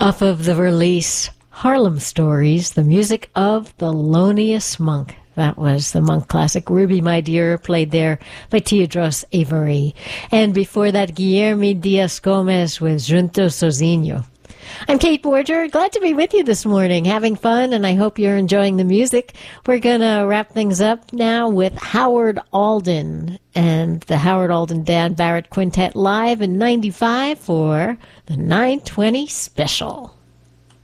Off of the release Harlem Stories, the music of Thelonious Monk. That was the Monk classic, Ruby My Dear, played there by Teodros Avery. And before that, Guilherme Dias-Gomes with Junto Sozinho. I'm Kate Borger, glad to be with you this morning, having fun, and I hope you're enjoying the music. We're going to wrap things up now with Howard Alden and the Howard Alden Dan Barrett Quintet live in 95 for the 920 special.